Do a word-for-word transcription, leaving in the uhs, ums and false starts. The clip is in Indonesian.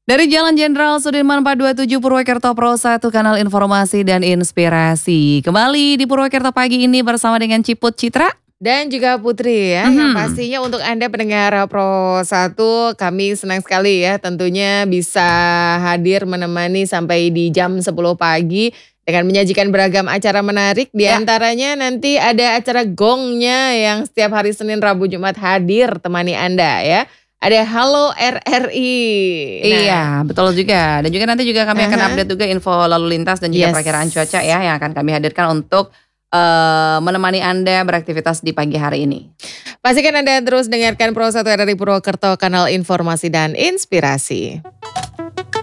Dari Jalan Jenderal Sudirman empat dua tujuh Purwokerto Pro satu Kanal Informasi dan Inspirasi. Kembali di Purwokerto pagi ini bersama dengan Ciput Citra. Dan juga Putri ya, yang Mhm. pastinya untuk Anda pendengar Pro satu, kami senang sekali ya tentunya bisa hadir menemani sampai di jam sepuluh pagi dengan menyajikan beragam acara menarik. Di Ya. antaranya nanti ada acara gongnya yang setiap hari Senin, Rabu, Jumat hadir temani Anda ya. Ada Halo R R I. Nah, Iya, betul juga. Dan juga nanti juga kami akan aha. update juga info lalu lintas dan juga Yes. perakiraan cuaca ya yang akan kami hadirkan untuk eh, menemani Anda beraktivitas di pagi hari ini. Pastikan Anda terus dengarkan Pro satu R R I Purwokerto, kanal informasi dan inspirasi.